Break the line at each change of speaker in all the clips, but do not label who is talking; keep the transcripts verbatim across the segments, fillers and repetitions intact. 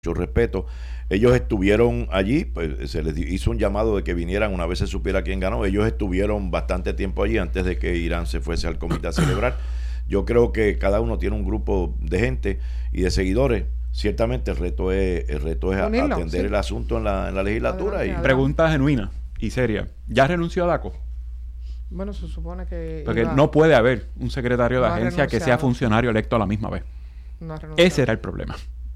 mucho respeto. Ellos estuvieron allí, pues se les hizo un llamado de que vinieran una vez se supiera quién ganó. Ellos estuvieron bastante tiempo allí antes de que Irán se fuese al comité a celebrar. Yo creo que cada uno tiene un grupo de gente y de seguidores. Ciertamente el reto es, el reto es Unirlo, atender sí. el asunto en la, en la legislatura. Y...
Pregunta genuina y seria. ¿Ya renunció a DACO?
Bueno, se supone que...
Porque iba... no puede haber un secretario de no agencia que sea funcionario electo a la misma vez. No Ese era el problema.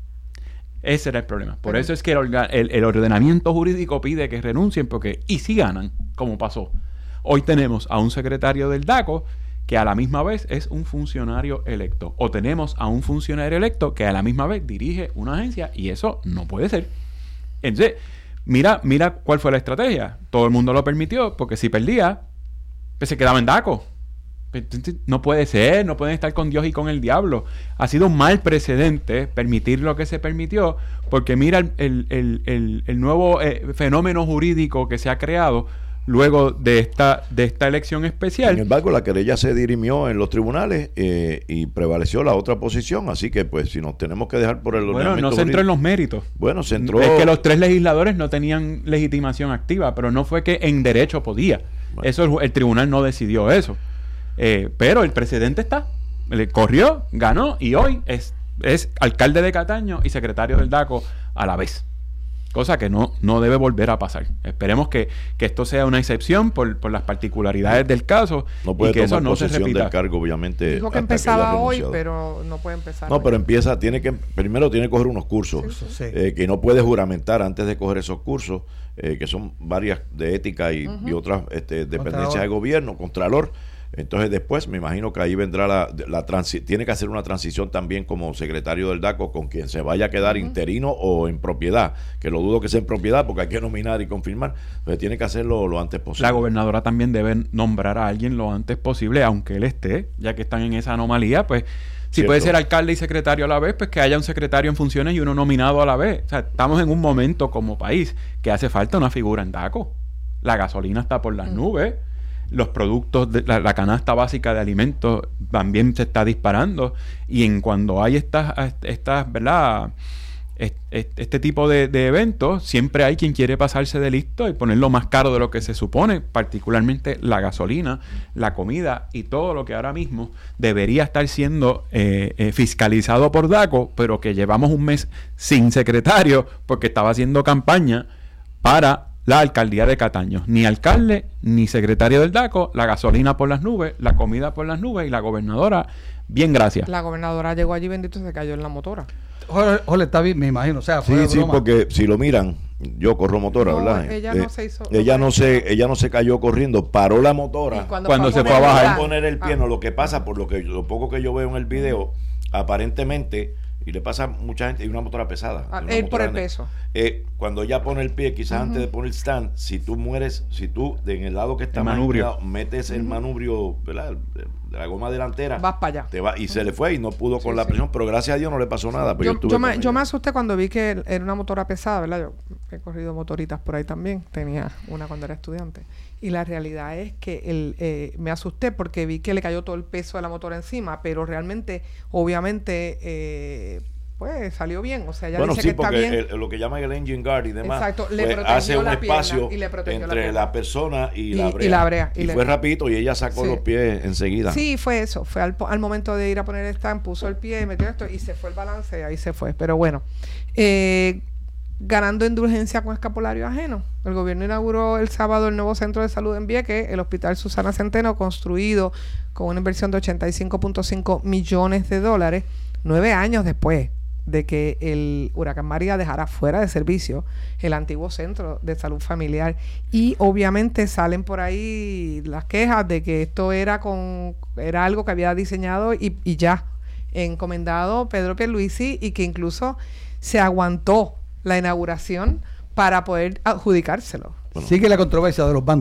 Ese era el problema. Por Pero, eso es que el, orga, el, el ordenamiento jurídico pide que renuncien, porque y si ganan, como pasó. Hoy tenemos a un secretario del DACO que a la misma vez es un funcionario electo. O tenemos a un funcionario electo que a la misma vez dirige una agencia, y eso no puede ser. Entonces, mira, mira cuál fue la estrategia. Todo el mundo lo permitió, porque si perdía, pues se quedaba en DACO. No puede ser, no pueden estar con Dios y con el diablo. Ha sido un mal precedente permitir lo que se permitió, porque mira el, el, el, el, el nuevo eh, fenómeno jurídico que se ha creado luego de esta de esta elección especial.
Sin embargo, la querella se dirimió en los tribunales eh, y prevaleció la otra posición, así que pues si nos tenemos que dejar por el
bueno, no se entró en los méritos.
Bueno, se entró...
Es que los tres legisladores no tenían legitimación activa, pero no fue que en derecho podía. Bueno. Eso el, el tribunal no decidió eso. Eh, pero el precedente está, le corrió, ganó y hoy es, es alcalde de Cataño y secretario del DACO a la vez, cosa que no, no debe volver a pasar. Esperemos que, que esto sea una excepción por, por las particularidades del caso
no puede
y que
tomar
eso no se repita.
Del cargo, obviamente.
Dijo que empezaba hoy, pero no puede empezar
no
hoy.
Pero empieza, tiene que primero tiene que coger unos cursos sí, sí. Eh, que no puede juramentar antes de coger esos cursos, eh, que son varias de ética y, uh-huh. y otras este, dependencias de gobierno, contralor. Entonces después me imagino que ahí vendrá la, la transi- tiene que hacer una transición también como secretario del DACO con quien se vaya a quedar uh-huh. interino o en propiedad, que lo dudo que sea en propiedad porque hay que nominar y confirmar, entonces tiene que hacerlo lo antes posible.
La gobernadora también debe nombrar a alguien lo antes posible, aunque él esté, ya que están en esa anomalía, pues si Cierto. Puede ser alcalde y secretario a la vez, pues que haya un secretario en funciones y uno nominado a la vez. O sea, estamos en un momento como país que hace falta una figura en DACO. La gasolina está por las uh-huh. nubes. Los productos, de la, la canasta básica de alimentos también se está disparando, y en cuando hay estas, estas ¿verdad? Este, este tipo de, de eventos, siempre hay quien quiere pasarse de listo y ponerlo más caro de lo que se supone, particularmente la gasolina, la comida y todo lo que ahora mismo debería estar siendo eh, eh, fiscalizado por DACO, pero que llevamos un mes sin secretario porque estaba haciendo campaña para la alcaldía de Cataño. Ni alcalde, ni secretario del DACO, la gasolina por las nubes, la comida por las nubes, y la gobernadora, bien gracias.
La gobernadora llegó allí, bendito, se cayó en la motora.
Jole, Jole está bien, me imagino. O sea,
sí, sí, broma. Porque si lo miran, yo corro motora,
no,
¿verdad?
Ella
eh,
no se hizo.
Ella no se, ella no se cayó corriendo, paró la motora.
Cuando,
cuando
fue
se fue a bajar.
A poner el pie, ah. no, lo que pasa, por lo que lo poco que yo veo en el video, aparentemente, y le pasa a mucha gente, y una motora pesada.
Ah,
una
él
motora
por el
grande.
peso.
Eh, cuando ella pone el pie, quizás uh-huh. antes de poner el stand, si tú mueres, si tú de en el lado que está
el manubrio,
lado, metes uh-huh. el manubrio, ¿verdad? De, de la goma delantera,
vas para allá.
Te va, y uh-huh. se le fue y no pudo con sí, la
sí.
presión, pero gracias a Dios no le pasó nada. Pero
yo,
yo,
yo, me, yo me asusté cuando vi que era una motora pesada, ¿verdad? Yo he corrido motoritas por ahí también, tenía una cuando era estudiante. Y la realidad es que el, eh, me asusté porque vi que le cayó todo el peso de la motora encima, pero realmente, obviamente, eh, pues salió bien, o sea, ya
bueno,
dice
sí,
que está bien.
El, lo que llaman el engine guard y demás,
exacto, le
pues
protegió
hace un
la
espacio
y le
entre la, la persona y,
y
la brea.
Y, la brea,
y,
y
fue
le...
rapidito y ella sacó sí. los pies enseguida.
Sí, fue eso, fue al, al momento de ir a poner el stand, puso el pie, metió esto y se fue el balance y ahí se fue. Pero bueno, eh, ganando indulgencia con escapulario ajeno. El gobierno inauguró el sábado el nuevo centro de salud en Vieques, el Hospital Susana Centeno, construido con una inversión de ochenta y cinco punto cinco millones de dólares, nueve años después de que el huracán María dejara fuera de servicio el antiguo centro de salud familiar. Y obviamente salen por ahí las quejas de que esto era con era algo que había diseñado y, y ya encomendado Pedro Pierluisi, y que incluso se aguantó la inauguración para poder adjudicárselo.
Bueno, sigue la controversia de los bandos.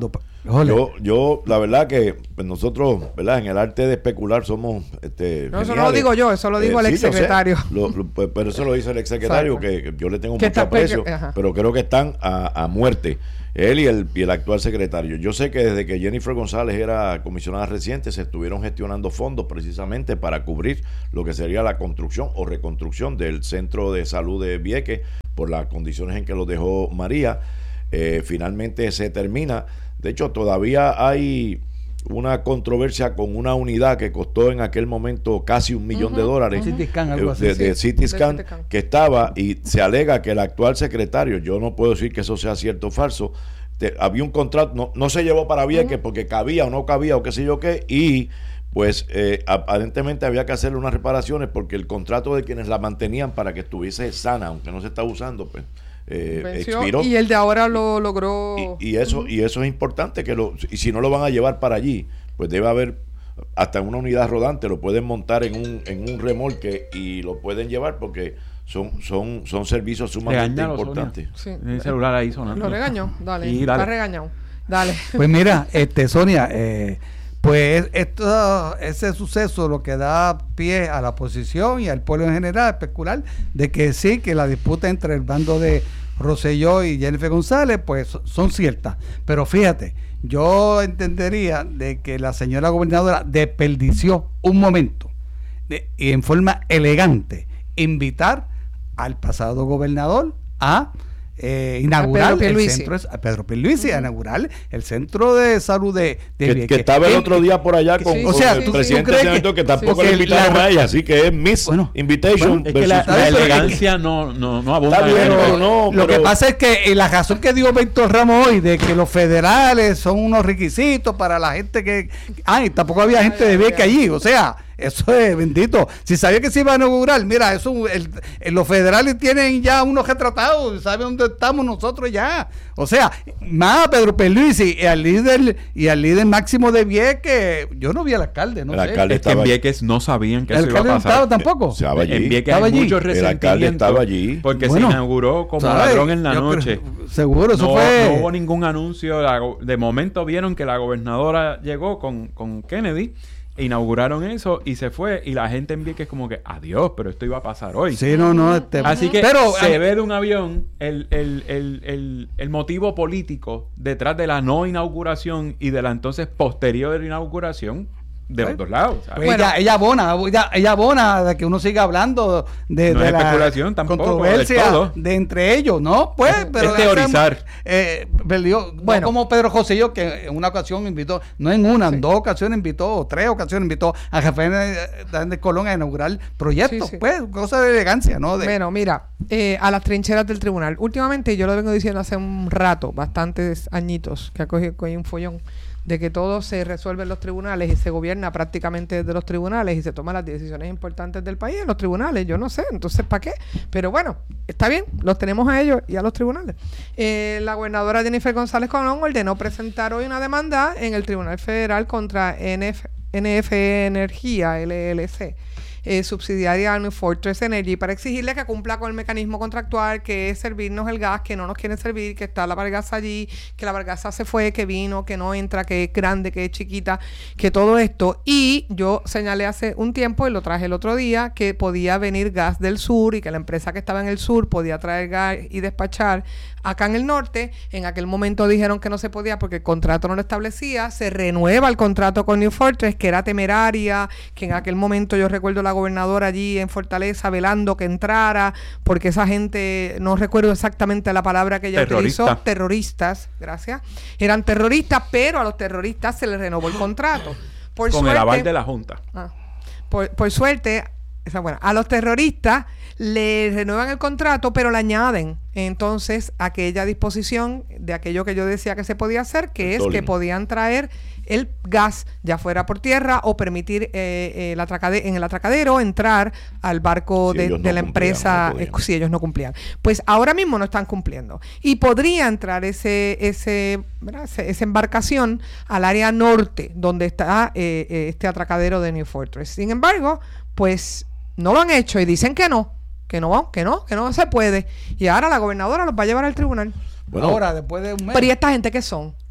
Yo, yo, la verdad que pues nosotros, ¿verdad? En el arte de especular somos este,
no, eso no lo digo yo, eso lo digo eh, el sí, exsecretario.
Lo, lo, pues, pero eso lo dice el exsecretario, que, que yo le tengo mucho aprecio, pero creo que están a, a muerte. Él y el, y el actual secretario. Yo sé que desde que Jennifer González era comisionada reciente se estuvieron gestionando fondos precisamente para cubrir lo que sería la construcción o reconstrucción del Centro de Salud de Vieques por las condiciones en que lo dejó María. Eh, finalmente se termina. De hecho, todavía hay una controversia con una unidad que costó en aquel momento casi un millón uh-huh, de dólares
uh-huh. City Scan, algo así,
de, de,
sí,
City Scan,
de City Scan
que estaba, y se alega que el actual secretario, yo no puedo decir que eso sea cierto o falso, te, había un contrato, no, no se llevó para Vieques uh-huh. porque cabía o no cabía o qué sé yo qué, y pues eh, aparentemente había que hacerle unas reparaciones porque el contrato de quienes la mantenían para que estuviese sana, aunque no se está usando, pues Eh, expiró,
y el de ahora lo logró
y, y eso uh-huh. y eso es importante que lo y si no lo van a llevar para allí pues debe haber hasta una unidad rodante, lo pueden montar en un en un remolque y lo pueden llevar porque son son son servicios sumamente Regañalo, importantes.
Sí. El celular ahí sonando.
Lo regañó, dale,
sí, dale.
Está regañado. Dale.
Pues mira, este Sonia, eh, pues esto, ese suceso lo que da pie a la oposición y al pueblo en general a especular de que sí, que la disputa entre el bando de Rosselló y Jennifer González pues son ciertas, pero fíjate, yo entendería de que la señora gobernadora desperdició un momento de, y en forma elegante invitar al pasado gobernador a Eh, inaugurar el centro a Pedro Pierluisi, uh-huh. a inaugurar el centro de salud de, de
que, que estaba el otro día por allá con, sí, con o sea, el presidente de Senado que, que tampoco sí, le invitaron la, a ella, así que es Miss bueno, Invitation.
Bueno, es que la, la elegancia no, no, no abunda.
Está bien, pero no,
lo pero, que pasa es que eh, la razón que dio Víctor Ramos hoy de que los federales son unos requisitos para la gente que ay, tampoco había gente de Vieques allí, o sea, eso es bendito. Si sabía que se iba a inaugurar, mira, eso el, el, los federales tienen ya unos retratados, saben dónde estamos nosotros ya. O sea, más a Pedro Pierluisi y al líder y al líder máximo de Vieques, yo no vi al alcalde, no
el
sé.
Alcalde
es que en Vieques allí. No sabían que
el
eso iba a pasar.
¿El alcalde no estaba tampoco?
Estaba allí.
En Vieques
estaba
hay
allí.
mucho resentimiento.
El alcalde estaba allí.
Porque
bueno,
se inauguró como
¿sabes?
ladrón en la
yo
noche.
Creo, seguro, eso
no,
fue.
No hubo ningún anuncio. La, de momento vieron que la gobernadora llegó con, con Kennedy. Inauguraron eso y se fue y la gente en Vieques como que adiós, pero esto iba a pasar hoy.
Sí, no, no. Este,
Así que
pero,
se
a...
ve de un avión el, el, el, el, el motivo político detrás de la no inauguración y de la entonces posterior inauguración de los dos lados.
Pues bueno, ella, ella abona, ella, ella abona de que uno siga hablando de,
no
de
es
la
especulación tampoco,
controversia de entre ellos, ¿no? Pues,
es,
pero
es teorizar.
Eh, perdió, bueno, no como Pedro Rosselló, que en una ocasión invitó, no en una, sí. en dos ocasiones invitó, o tres ocasiones invitó a Rafael Hernández Colón a inaugurar proyectos, sí, sí. pues, cosa de elegancia, ¿no? De,
bueno, mira, eh, a las trincheras del tribunal. Últimamente, yo lo vengo diciendo hace un rato, bastantes añitos, que ha cogido, cogido un follón, de que todo se resuelve en los tribunales y se gobierna prácticamente desde los tribunales y se toman las decisiones importantes del país en los tribunales. Yo no sé, entonces ¿para qué? Pero bueno, está bien, los tenemos a ellos y a los tribunales. Eh, la gobernadora Jennifer González Colón ordenó presentar hoy una demanda en el Tribunal Federal contra N F, N F E Energía, L L C. Eh, subsidiaria a New Fortress Energy para exigirle que cumpla con el mecanismo contractual que es servirnos el gas, que no nos quieren servir, que está la Vargasa allí, que la Vargasa se fue, que vino, que no entra, que es grande, que es chiquita, que todo esto. Y yo señalé hace un tiempo y lo traje el otro día que podía venir gas del sur y que la empresa que estaba en el sur podía traer gas y despachar acá en el norte. En aquel momento dijeron que no se podía porque el contrato no lo establecía. Se renueva el contrato con New Fortress, que era temeraria, que en aquel momento yo recuerdo la gobernadora allí en Fortaleza velando que entrara, porque esa gente, no recuerdo exactamente la palabra que ella Terrorista. utilizó, terroristas, gracias, eran terroristas, pero a los terroristas se les renovó el contrato. Por
con
suerte,
el aval de la Junta.
Ah, por, por suerte, esa buena, a los terroristas le renuevan el contrato, pero le añaden entonces aquella disposición de aquello que yo decía que se podía hacer, que es que podían traer el gas, ya fuera por tierra, o permitir eh, el atracade- en el atracadero entrar al barco si de, de no la empresa no eh, si ellos no cumplían. Pues ahora mismo no están cumpliendo. Y podría entrar ese, ese, ese esa embarcación al área norte, donde está eh, este atracadero de New Fortress. Sin embargo, pues no lo han hecho y dicen que no, que no, que no, que no se puede. Y ahora la gobernadora los va a llevar al tribunal.
Bueno,
ahora, después de un mes.
Pero ¿y esta gente qué son?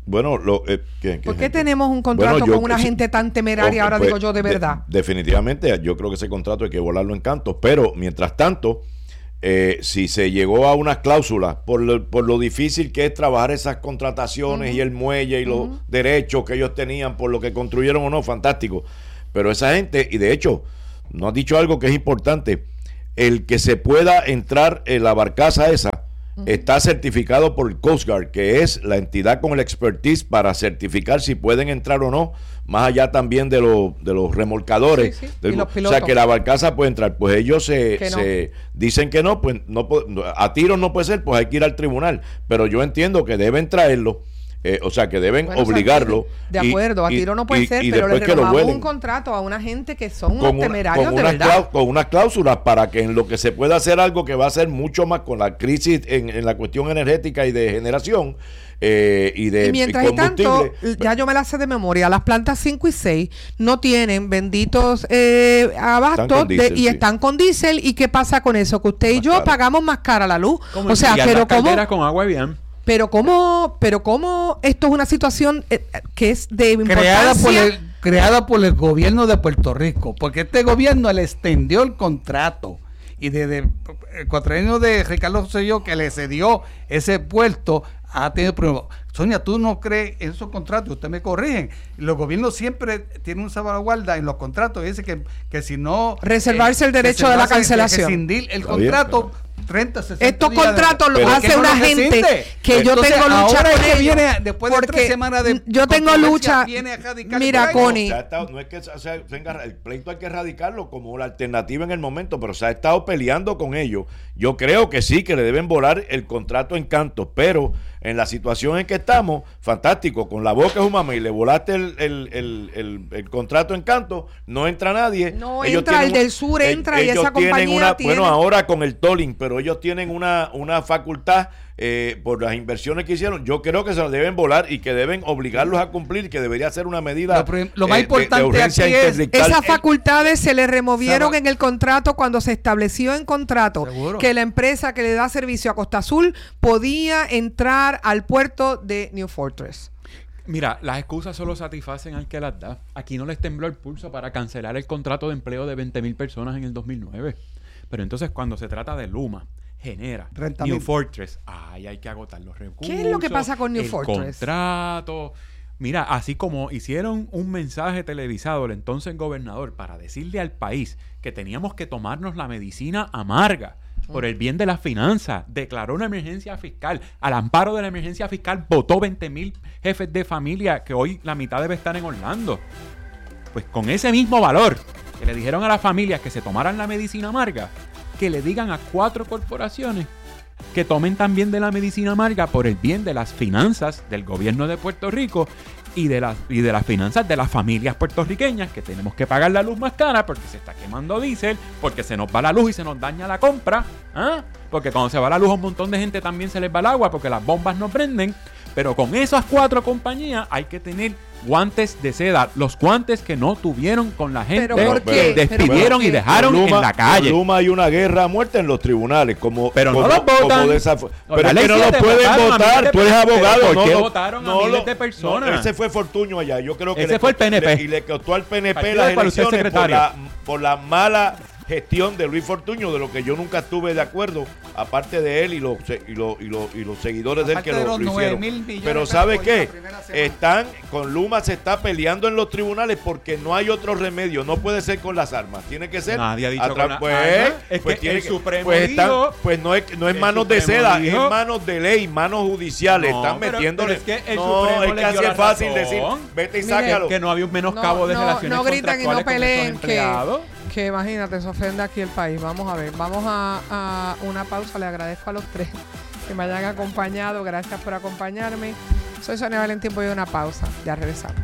Bueno, lo, eh, ¿qué,
¿por qué tenemos un contrato bueno, yo, con una sí, gente tan temeraria? Okay, ahora pues, digo yo de verdad.
De, definitivamente, yo creo que ese contrato hay que volarlo en cantos, pero mientras tanto, eh, si se llegó a unas cláusulas por lo, por lo difícil que es trabajar esas contrataciones uh-huh. y el muelle y uh-huh. los derechos que ellos tenían por lo que construyeron o no, fantástico. Pero esa gente, y de hecho, no has dicho algo que es importante, el que se pueda entrar en la barcaza esa, está certificado por el Coast Guard, que es la entidad con el expertise para certificar si pueden entrar o no, más allá también de, lo, de los remolcadores. Sí, sí. Del, los o sea, que la barcaza puede entrar. Pues ellos se, no. se dicen que no, pues no a tiros no puede ser, pues hay que ir al tribunal. Pero yo entiendo que deben traerlo. Eh, o sea, que deben bueno, obligarlo.
O sea, de acuerdo, y, a tiro no puede y, ser, y pero le renovamos un contrato a una gente que son unos temerarios
con
de
unas
verdad.
Con unas cláusulas para que en lo que se pueda hacer algo que va a ser mucho más con la crisis en, en la cuestión energética y de generación eh, y de
y mientras y tanto, ya yo me la sé de memoria, las plantas cinco y seis no tienen benditos eh, abastos de, y sí. están con diésel. ¿Y qué pasa con eso? Que usted más y yo cara. pagamos más cara la luz. O sea, pero como
con agua bien.
Pero cómo, pero cómo esto es una situación eh, que es de importancia
creada por el creada por el gobierno de Puerto Rico, porque este gobierno le extendió el contrato y desde el cuatrienio de Ricardo Rosselló que le cedió ese puerto ha tenido problemas. Sonia, ¿tú no crees en esos contratos? Ustedes me corrigen. Los gobiernos siempre tienen un salvaguarda en los contratos y dice que, que si no
reservarse eh, el derecho de la cancelación,
rescindir el contrato. treinta, sesenta
Estos contratos los hace una gente que Entonces, yo tengo lucha con ellos.
Viene, después de tres semanas de
yo tengo lucha. Mira, Connie.
O sea, estado, no es que o sea, venga, el pleito hay que erradicarlo como la alternativa en el momento, pero se ha estado peleando con ellos. Yo creo que sí, que le deben volar el contrato en canto, pero en la situación en que estamos, fantástico, con la boca es un mame y le volaste el, el, el, el, el contrato en canto, no entra nadie.
No ellos entra, el del sur entra y esa compañía
una,
tiene...
Bueno, ahora con el tolling, pero ellos tienen una, una facultad eh, por las inversiones que hicieron. Yo creo que se las deben volar y que deben obligarlos a cumplir, que debería ser una medida
lo, lo más eh, importante de, de urgencia aquí
es esas facultades se le removieron ¿sabes? En el contrato cuando se estableció en contrato ¿Seguro? Que la empresa que le da servicio a Costa Azul podía entrar al puerto de New Fortress.
Mira, las excusas solo satisfacen al que las da. Aquí no les tembló el pulso para cancelar el contrato de empleo de veinte mil personas en el dos mil nueve. Pero entonces cuando se trata de Luma, genera New Fortress, ay, hay que agotar los recursos.
¿Qué es lo que pasa con New
el
Fortress?
Contrato. Mira, así como hicieron un mensaje televisado el entonces gobernador para decirle al país que teníamos que tomarnos la medicina amarga por el bien de las finanzas, declaró una emergencia fiscal. Al amparo de la emergencia fiscal votó veinte mil jefes de familia, que hoy la mitad debe estar en Orlando. Pues con ese mismo valor que le dijeron a las familias que se tomaran la medicina amarga, que le digan a cuatro corporaciones que tomen también de la medicina amarga por el bien de las finanzas del gobierno de Puerto Rico y de las y de las finanzas de las familias puertorriqueñas, que tenemos que pagar la luz más cara porque se está quemando diésel, porque se nos va la luz y se nos daña la compra, ¿ah? Porque cuando se va la luz a un montón de gente también se les va el agua porque las bombas no prenden. Pero con esas cuatro compañías hay que tener guantes de seda, los guantes que no tuvieron con la gente que despidieron y dejaron Luma, en la calle.
En Luma hay una guerra a muerte en los tribunales, como
pero
como,
no los votan.
Esa, no, pero es que no los pueden votar, tú eres abogado.
¿Por qué
no,
votaron
no,
a miles de personas?
No, ese fue Fortuño allá, yo creo que
ese
le,
fue el P N P.
Le, y le costó al P N P las elecciones por la, por la mala gestión de Luis Fortuño, de lo que yo nunca estuve de acuerdo, aparte de él y los y los y los, y los seguidores de él que lo, lo hicieron. Pero ¿sabe qué? Están con Luma, se está peleando en los tribunales porque no hay otro remedio, no puede ser con las armas, tiene que ser
nadie ha dicho
atra-
con
pues,
armas.
Es
pues
que
tiene
el
que,
Supremo pues, están, pues no es no es manos de seda, dijo, es manos de ley, manos judiciales, no, están pero, metiéndole.
Pero es que el
no,
Supremo
es que así es fácil
razón.
decir, vete y
Mire,
sácalo.
Que no había un menoscabo no, de
no,
relaciones
no gritan y no peleen
que
que imagínate, se ofende aquí el país. Vamos a ver, vamos a, a una pausa. Le agradezco a los tres que me hayan acompañado. Gracias por acompañarme. Soy Sonia Valentín, voy a una pausa. Ya regresamos.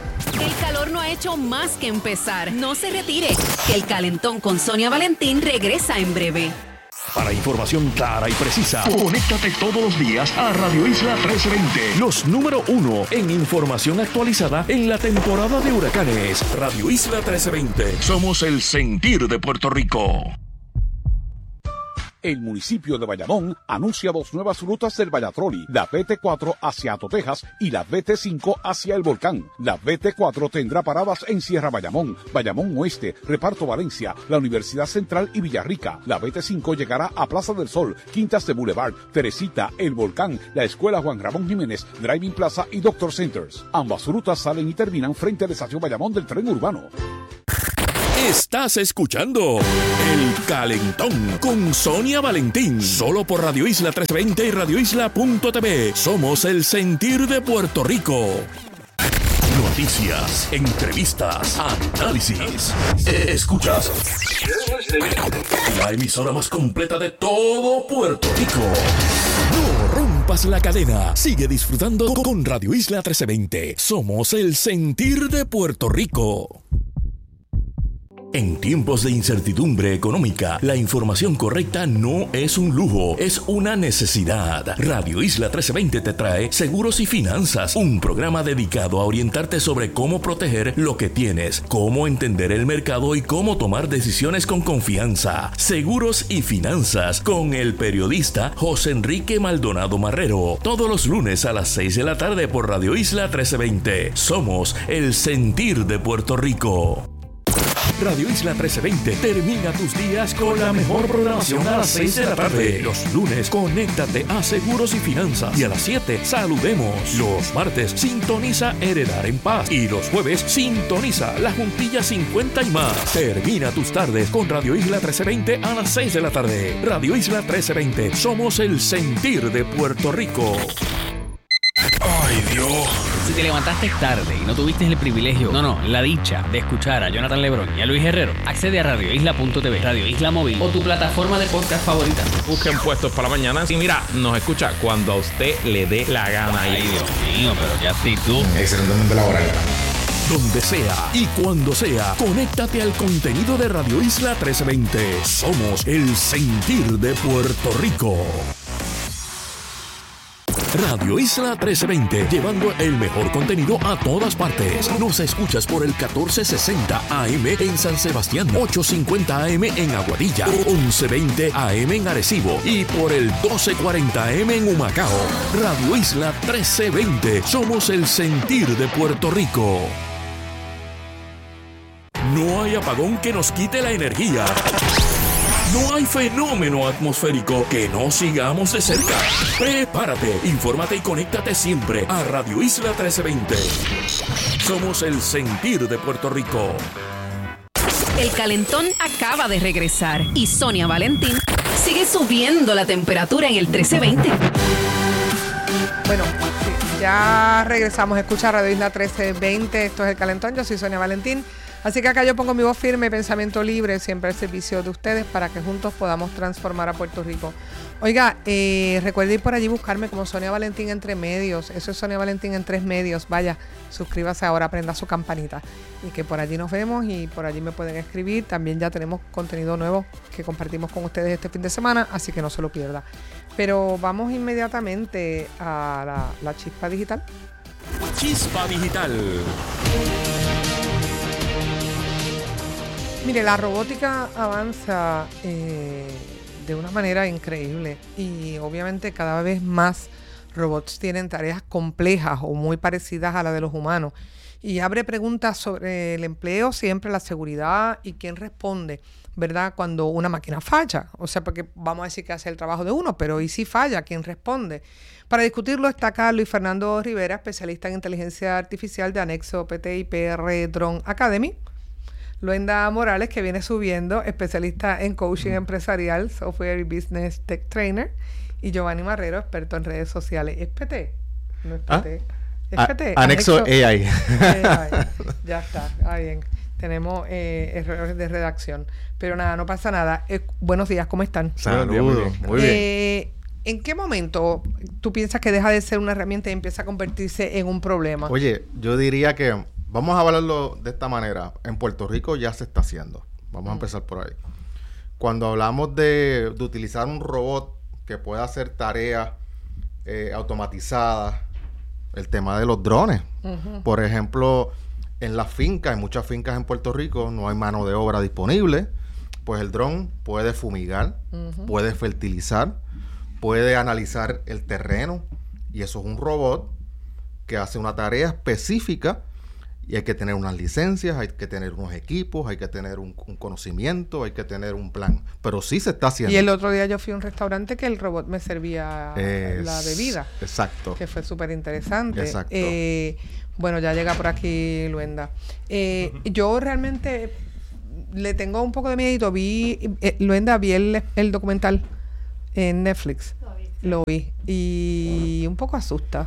El calor no ha hecho más que empezar. No se retire, que el calentón con Sonia Valentín regresa en breve.
Para información clara y precisa, conéctate todos los días a Radio Isla trescientos veinte. Los número uno en información actualizada en la temporada de huracanes. Radio Isla trescientos veinte. Somos el sentir de Puerto Rico.
El municipio de Bayamón anuncia dos nuevas rutas del Vallatroli, la B T cuatro hacia Ato, Texas y la B T cinco hacia El Volcán. La B T cuatro tendrá paradas en Sierra Bayamón, Bayamón Oeste, Reparto Valencia, la Universidad Central y Villarrica. La B T cinco llegará a Plaza del Sol, Quintas de Boulevard, Teresita, El Volcán, la Escuela Juan Ramón Jiménez, Driving Plaza y Doctor Centers. Ambas rutas salen y terminan frente a la estación Bayamón del tren urbano.
Estás escuchando El Calentón con Sonia Valentín, solo por Radio Isla trescientos veinte y radio isla punto t v. Somos el sentir de Puerto Rico. Noticias, entrevistas, análisis. Escuchas la emisora más completa de todo Puerto Rico. No rompas la cadena. Sigue disfrutando con Radio Isla trescientos veinte. Somos el sentir de Puerto Rico. En tiempos de incertidumbre económica, la información correcta no es un lujo, es una necesidad. Radio Isla trescientos veinte te trae Seguros y Finanzas, un programa dedicado a orientarte sobre cómo proteger lo que tienes, cómo entender el mercado y cómo tomar decisiones con confianza. Seguros y Finanzas con el periodista José Enrique Maldonado Marrero. Todos los lunes a las seis de la tarde por Radio Isla trescientos veinte. Somos el sentir de Puerto Rico. Radio Isla trescientos veinte termina tus días con la mejor programación a las seis de la tarde. Los lunes, conéctate a Seguros y Finanzas. Y a las siete, saludemos. Los martes, sintoniza Heredar en Paz. Y los jueves, sintoniza La Juntilla cincuenta y más. Termina tus tardes con Radio Isla trescientos veinte a las seis de la tarde. Radio Isla trescientos veinte, somos el sentir de Puerto Rico. ¡Ay, Dios!
Si te levantaste tarde y no tuviste el privilegio, no, no, la dicha de escuchar a Jonathan Lebrón y a Luis Herrero, accede a radio isla punto t v, Radio Isla Móvil o tu plataforma de podcast favorita.
Busquen Puestos para la Mañana. Y mira, nos escucha cuando a usted le dé la gana.
Ay, Dios mío, pero ya sí tú.
Excelentemente laboral. Donde sea y cuando sea, conéctate al contenido de Radio Isla trescientos veinte. Somos el sentir de Puerto Rico. Radio Isla trescientos veinte, llevando el mejor contenido a todas partes. Nos escuchas por el catorce sesenta A M en San Sebastián, ochocientos cincuenta A M en Aguadilla, once veinte A M en Arecibo y por el doce cuarenta A M en Humacao. Radio Isla trescientos veinte, somos el sentir de Puerto Rico. No hay apagón que nos quite la energía. No hay fenómeno atmosférico que no sigamos de cerca. Prepárate, infórmate y conéctate siempre a Radio Isla trescientos veinte. Somos el sentir de Puerto Rico.
El calentón acaba de regresar y Sonia Valentín sigue subiendo la temperatura en el trece veinte.
Bueno, sí, ya regresamos. Escucha Radio Isla trece veinte. Esto es El Calentón. Yo soy Sonia Valentín. Así que acá yo pongo mi voz firme, pensamiento libre, siempre al servicio de ustedes para que juntos podamos transformar a Puerto Rico. Oiga, eh, recuerde ir por allí buscarme como Sonia Valentín Entre Medios. Eso es Sonia Valentín en tres medios. Vaya, suscríbase ahora, prenda su campanita. Y que por allí nos vemos y por allí me pueden escribir. También ya tenemos contenido nuevo que compartimos con ustedes este fin de semana, así que no se lo pierda. Pero vamos inmediatamente a la, la chispa digital.
Chispa digital.
Mire, la robótica avanza eh, de una manera increíble y obviamente cada vez más robots tienen tareas complejas o muy parecidas a las de los humanos y abre preguntas sobre el empleo, siempre la seguridad y quién responde, ¿verdad? Cuando una máquina falla, o sea, porque vamos a decir que hace el trabajo de uno, pero ¿y si falla? ¿Quién responde? Para discutirlo está Carlos Luis Fernando Rivera, especialista en inteligencia artificial de Anexo P T y P R Drone Academy. Luenda Morales, que viene subiendo, especialista en coaching empresarial, software y business tech trainer. Y Giovanni Marrero, experto en redes sociales. ¿Es P T? No es P T. ¿Ah? ¿Es P T?
Anexo, Anexo A I.
A I. Ya está. Ah, bien. Tenemos eh, errores de redacción. Pero nada, no pasa nada. Eh, buenos días, ¿cómo están?
Saludos. Muy bien.
Eh, ¿En qué momento tú piensas que deja de ser una herramienta y empieza a convertirse en un problema?
Oye, yo diría que... Vamos a hablarlo de esta manera. En Puerto Rico ya se está haciendo. Vamos a empezar por ahí. Cuando hablamos de, de utilizar un robot que pueda hacer tareas eh, automatizadas, el tema de los drones. Uh-huh. Por ejemplo, en las fincas, en muchas fincas en Puerto Rico no hay mano de obra disponible Pues el dron puede fumigar, uh-huh. puede fertilizar, puede analizar el terreno, y eso es un robot que hace una tarea específica, y hay que tener unas licencias, hay que tener unos equipos, hay que tener un, un conocimiento, hay que tener un plan. Pero sí se está haciendo.
Y el otro día yo fui a un restaurante que el robot me servía es, la bebida.
Exacto.
Que fue súper interesante.
Exacto.
Eh, bueno, ya llega por aquí Luenda. Eh, uh-huh. Yo realmente le tengo un poco de miedito. Vi, eh, Luenda, vi el, el documental en Netflix. Lo vi. Lo vi. Y un poco asusta.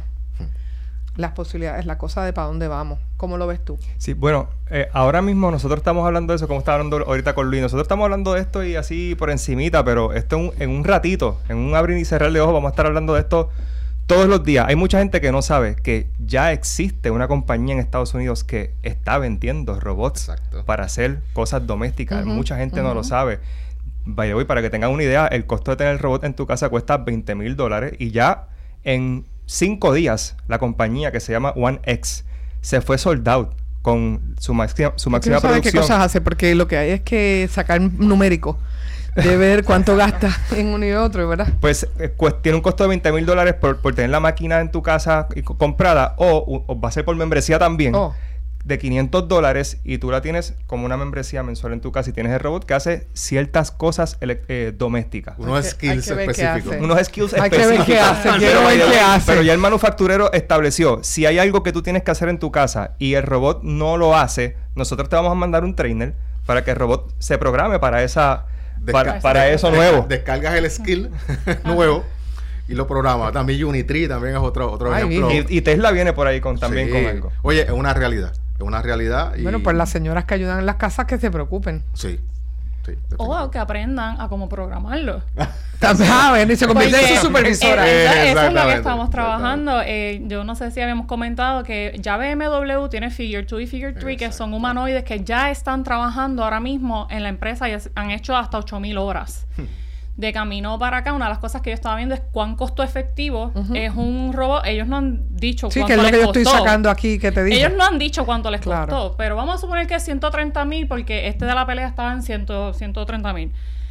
Las posibilidades, la cosa de para dónde vamos. ¿Cómo lo ves tú?
Sí, bueno, eh, ahora mismo nosotros estamos hablando de eso, como estaba hablando ahorita con Luis. Nosotros estamos hablando de esto y así por encimita, pero esto en un, en un ratito, en un abrir y cerrar de ojos, vamos a estar hablando de esto todos los días. Hay mucha gente que no sabe que ya existe una compañía en Estados Unidos que está vendiendo robots Exacto. para hacer cosas domésticas. Uh-huh, mucha gente uh-huh. no lo sabe. By the way, para que tengan una idea, el costo de tener el robot en tu casa cuesta veinte mil dólares y ya en cinco días la compañía que se llama One X se fue sold out con su máxima su máxima producción.
¿Qué cosas hace? Porque lo que hay es que sacar numérico de ver cuánto gasta en uno y otro, ¿verdad?
Pues, eh, pues tiene un costo de veinte mil dólares por, por tener la máquina en tu casa y, comprada o, o va a ser por membresía también. Oh. De quinientos dólares y tú la tienes como una membresía mensual en tu casa y tienes el robot que hace ciertas cosas ele- eh, domésticas.
Unos skills específicos.
Unos skills
hay
específicos.
Que ver qué hace, quiero ver qué hace.
Pero ya el manufacturero estableció, si hay algo que tú tienes que hacer en tu casa y el robot no lo hace, nosotros te vamos a mandar un trainer para que el robot se programe para esa Desca- para, para eso
desca-
nuevo.
Descargas el skill nuevo y lo programa. También Unitree también es otro, otro
Ay,
ejemplo.
Y, y Tesla viene por ahí con también
sí.
con algo.
Oye, es una realidad. Es una realidad. Y...
Bueno, pues las señoras que ayudan en las casas que se preocupen.
Sí. sí
o que aprendan a cómo programarlo.
También, ah, bueno, y se convierte en su supervisora.
Eh, eh, eso es lo que estamos trabajando. Eh, yo no sé si habíamos comentado que ya B M W tiene Figure dos y Figure tres, que son humanoides que ya están trabajando ahora mismo en la empresa y han hecho hasta ocho mil horas. De camino para acá, una de las cosas que yo estaba viendo es cuán costo efectivo uh-huh. es un robot. Ellos no han dicho
sí,
cuánto les costó. Sí, que es lo que
yo estoy sacando aquí que te dije.
Ellos no han dicho cuánto les
claro.
costó, pero vamos a suponer que es ciento treinta mil porque este de la pelea estaba en ciento treinta mil.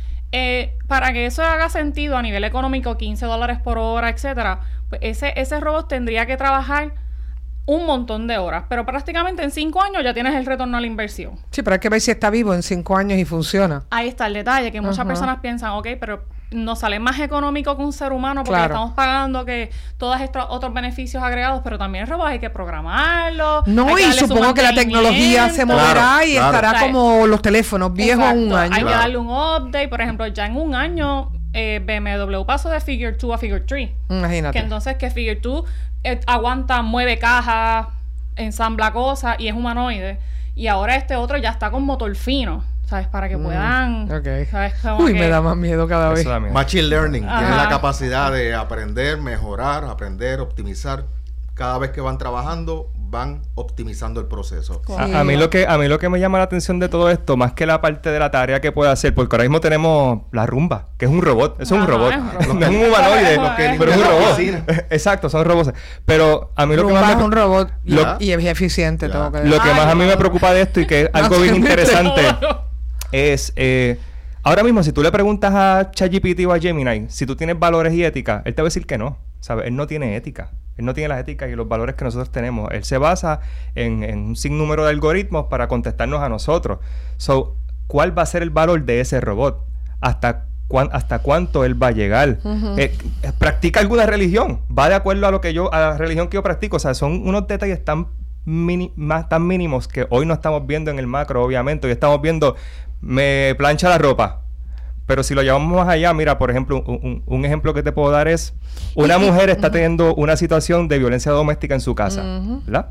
Eh, para que eso haga sentido a nivel económico, quince dólares por hora, etcétera, pues ese, ese robot tendría que trabajar un montón de horas, pero prácticamente en cinco años ya tienes el retorno a la inversión.
Sí, pero hay que ver si está vivo en cinco años y funciona.
Ahí está el detalle, que muchas uh-huh. personas piensan, ok, pero nos sale más económico que un ser humano porque claro. estamos pagando que todos estos otros beneficios agregados, pero también el robot hay que programarlo.
No, y supongo que la tecnología se moverá claro, y claro. estará o sea, como los teléfonos viejos en un año.
Hay
claro.
que darle un update, por ejemplo, ya en un año eh, B M W pasó de Figure dos a Figure tres.
Imagínate.
Que entonces que Figure dos eh, aguanta, mueve cajas, ensambla cosas y es humanoide. Y ahora este otro ya está con motor fino, ¿sabes? Para que puedan...
Mm, okay.
¿sabes? Como
Uy,
que...
me da más miedo cada vez.
Miedo. Machine Learning. Ajá. Tiene la capacidad de aprender, mejorar, aprender, optimizar. Cada vez que van trabajando, van optimizando el proceso.
Sí. A, a mí lo que a mí lo que me llama la atención de todo esto, más que la parte de la tarea que puede hacer, porque ahora mismo tenemos la Rumba, que es un robot. Eso es un robot. Es un, no es un humanoide, pero es un robot. Exacto, son robots. Pero a mí lo
Rumba
que más me...
es un robot
lo,
y es eficiente, tengo que decir.
Lo que Ay, más a mí me preocupa de esto y que es algo bien interesante es... Eh, ahora mismo, si tú le preguntas a ChatGPT o a Gemini si tú tienes valores y ética, él te va a decir que no. ¿Sabes? Él no tiene ética. Él no tiene las éticas y los valores que nosotros tenemos. Él se basa en, en un sinnúmero de algoritmos para contestarnos a nosotros. So, ¿cuál va a ser el valor de ese robot? ¿Hasta, cuán, hasta cuánto él va a llegar? Uh-huh. Eh, ¿Practica alguna religión? ¿Va de acuerdo a lo que yo, a la religión que yo practico? O sea, son unos detalles tan, mini, más, tan mínimos que hoy no estamos viendo en el macro, obviamente. Hoy estamos viendo, me plancha la ropa. Pero si lo llevamos más allá, mira, por ejemplo, un, un, un ejemplo que te puedo dar es una mujer está teniendo una situación de violencia doméstica en su casa, uh-huh. ¿verdad?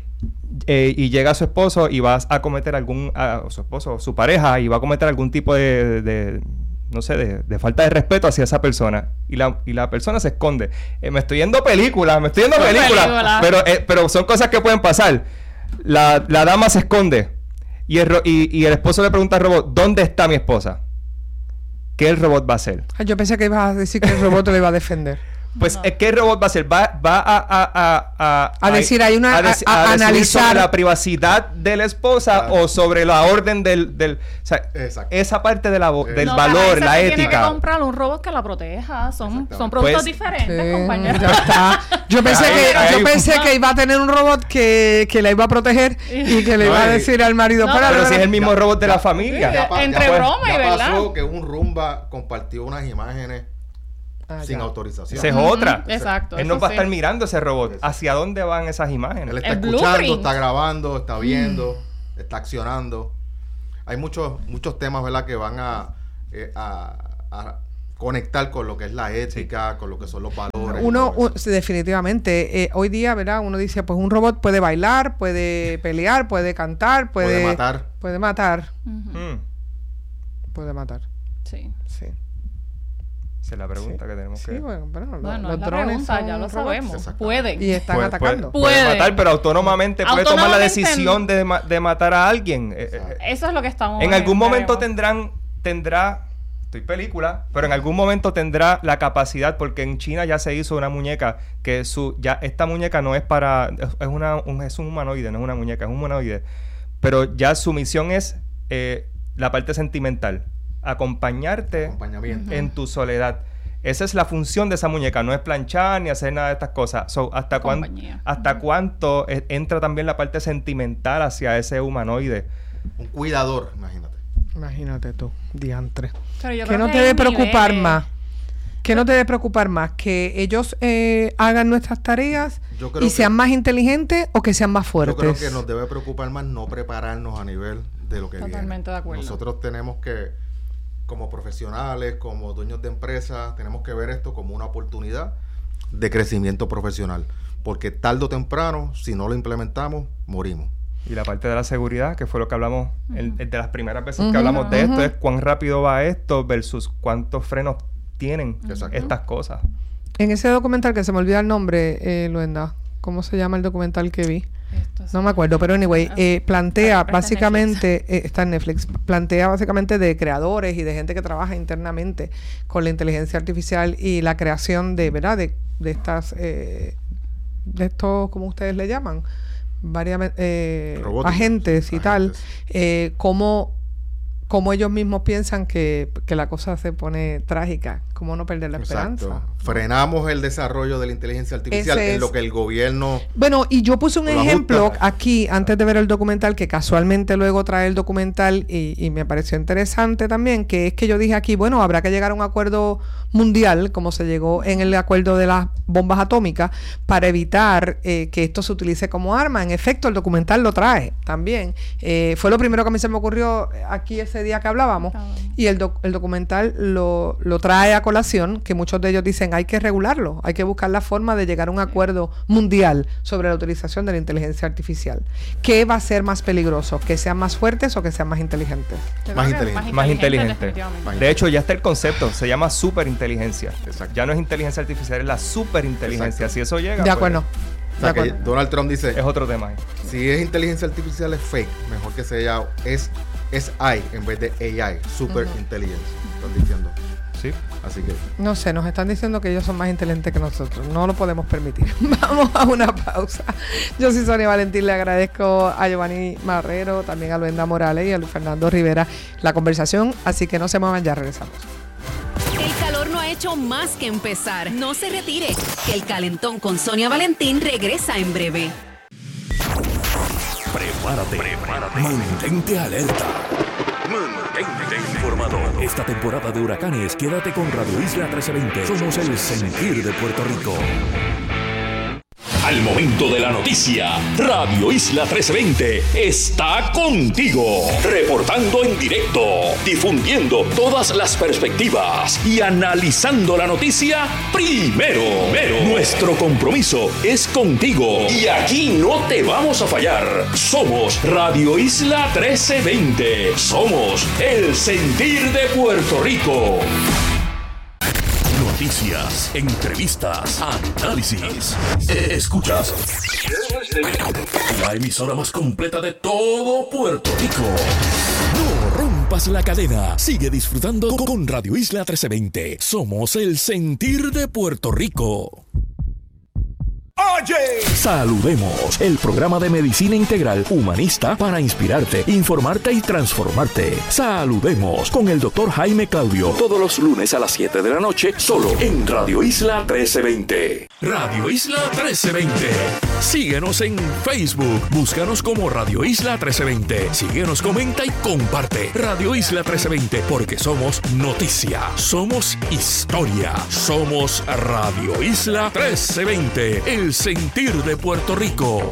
Eh, y llega su esposo y va a cometer algún, a, su esposo, su pareja, y va a cometer algún tipo de, de, de no sé, de, de falta de respeto hacia esa persona. Y la, y la persona se esconde. Eh, me estoy yendo películas, me estoy yendo películas. Película. Pero, eh, pero son cosas que pueden pasar. La, la dama se esconde y el, y, y el esposo le pregunta al robot, ¿dónde está mi esposa? ¿Qué el robot va a hacer?
Yo pensé que ibas a decir que el robot le iba a defender.
Pues, no. ¿qué robot va a hacer? Va, va a, a, a, a,
a decir, hay una...
A, dec-
a, a,
a
analizar...
sobre la privacidad de la esposa
claro.
o sobre la orden del... del o sea, esa parte de la, del
no,
valor, la ética.
Tiene que comprar un robot que la proteja. Son, son productos
pues,
diferentes,
sí,
compañeros.
Ya está. Yo pensé,
ahí,
que,
ahí,
yo pensé que iba a tener un robot que, que la iba a proteger y que le iba a decir al marido...
No,
para,
pero
para,
si es el mismo
ya,
robot de
ya,
la familia.
Ya, ya,
Entre
ya,
broma y
ya
verdad.
pasó que un Rumba compartió unas imágenes
Ah,
sin
ya.
autorización.
Esa es otra.
Exacto.
Él no va a
sí.
estar mirando ese robot. ¿Hacia dónde van esas imágenes?
Él está
El
escuchando,
blueprint.
está grabando, está viendo, mm. está accionando. Hay muchos muchos temas, ¿verdad?, que van a, eh, a, a conectar con lo que es la ética, sí. con lo que son los valores.
Uno, un, definitivamente, eh, hoy día, ¿verdad? Uno dice, pues un robot puede bailar, puede pelear, puede cantar, puede...
Puede matar.
Puede matar.
Uh-huh.
Mm.
Puede matar.
Sí.
Sí.
Esa es la pregunta
sí.
que tenemos
sí,
que...
bueno, bueno, los,
Bueno,
los
la
drones
pregunta,
son
ya lo
robots.
sabemos. Pueden.
Y están
puede,
atacando.
Puede, puede matar, pero autónomamente, puede tomar la
Autónomamente
decisión de, ma- de matar a alguien.
Eso es lo que estamos...
En algún momento
veremos.
tendrán... Tendrá... Estoy película, pero en algún momento tendrá la capacidad, porque en China ya se hizo una muñeca que su ya esta muñeca no es para es una un, es un humanoide, no es una muñeca, es un humanoide, pero ya su misión es eh, la parte sentimental, acompañarte en tu soledad. Esa es la función de esa muñeca, no es planchar ni hacer nada de estas cosas. So, hasta cuán, hasta uh-huh. cuánto eh, entra también la parte sentimental hacia ese humanoide.
Un cuidador, imagínate.
Imagínate tú, diantre.
Que
no te debe preocupar niveles. más. Que no te debe preocupar más. Que ellos eh, hagan nuestras tareas y que, sean más inteligentes o que sean más fuertes.
Yo creo que nos debe preocupar más no prepararnos a nivel de lo que viene.
Totalmente de acuerdo.
Nosotros tenemos que, como profesionales, como dueños de empresas, tenemos que ver esto como una oportunidad de crecimiento profesional. Porque tarde o temprano, si no lo implementamos, morimos.
Y la parte de la seguridad, que fue lo que hablamos uh-huh. el, el de las primeras veces
uh-huh,
que hablamos de
uh-huh.
esto, es cuán rápido va esto versus cuántos frenos tienen uh-huh. estas cosas.
En ese documental, que se me olvida el nombre, eh, Luenda, ¿cómo se llama el documental que vi? No me acuerdo, pero anyway, eh, plantea básicamente, eh, está en Netflix, plantea básicamente de creadores y de gente que trabaja internamente con la inteligencia artificial y la creación de, ¿verdad? De, de estas, eh, de estos, ¿cómo ustedes le llaman? varias eh, agentes y agentes. tal, eh, cómo, cómo ellos mismos piensan que, que la cosa se pone trágica, cómo no perder la
Exacto.
esperanza.
Frenamos el desarrollo de la inteligencia artificial
Ese
en
es,
lo que el gobierno...
Bueno, y yo puse un ejemplo
ajusta.
aquí antes de ver el documental, que casualmente luego trae el documental y, y me pareció interesante también, que es que yo dije aquí, bueno, habrá que llegar a un acuerdo mundial, como se llegó en el acuerdo de las bombas atómicas, para evitar eh, que esto se utilice como arma. En efecto, el documental lo trae también. Eh, fue lo primero que a mí se me ocurrió aquí ese día que hablábamos, oh. y el, doc- el documental lo, lo trae a colación, que muchos de ellos dicen hay que regularlo, hay que buscar la forma de llegar a un acuerdo mundial sobre la utilización de la inteligencia artificial. ¿Qué va a ser más peligroso? ¿Que sean más fuertes o que sean más inteligentes?
Más inteligentes.
Más inteligente. De hecho, ya está el concepto, se llama superinteligencia. Exacto. Ya no es inteligencia artificial, es la superinteligencia. Exacto. Si eso llega...
De acuerdo.
Pues, o sea, que Donald Trump dice...
Es otro tema.
Si es inteligencia artificial es fake, mejor que sea es, es I en vez de A I, superintelligence. Uh-huh. Están diciendo.
Sí.
Así que...
No sé, nos están diciendo que ellos son más inteligentes que nosotros. No lo podemos permitir. Vamos a una pausa. Yo soy Sonia Valentín. Le agradezco a Giovanni Marrero, también a Luenda Morales y a Luis Fernando Rivera la conversación. Así que no se muevan, ya regresamos.
El calor no ha hecho más que empezar. No se retire. El Calentón con Sonia Valentín regresa en breve.
Prepárate. Prepárate. Mantente alerta. Mantente informado. Esta temporada de huracanes, quédate con Radio Isla trece veinte. Somos el sentir de Puerto Rico. Al momento de la noticia, Radio Isla trece veinte está contigo, reportando en directo, difundiendo todas las perspectivas y analizando la noticia primero. primero. Nuestro compromiso es contigo y aquí no te vamos a fallar. Somos Radio Isla trece veinte. Somos el sentir de Puerto Rico. Noticias, entrevistas, análisis. Escuchas la emisora más completa de todo Puerto Rico. No rompas la cadena. Sigue disfrutando con Radio Isla trece veinte. Somos el sentir de Puerto Rico. Oye, saludemos, el programa de medicina integral humanista para inspirarte, informarte y transformarte. Saludemos con el doctor Jaime Claudio, todos los lunes a las siete de la noche, solo en Radio Isla trece veinte. Radio Isla trece veinte. Síguenos en Facebook, búscanos como Radio Isla trece veinte. Síguenos, comenta y comparte. Radio Isla trece veinte, porque somos noticia, somos historia, somos Radio Isla trece veinte. El sentir de Puerto Rico.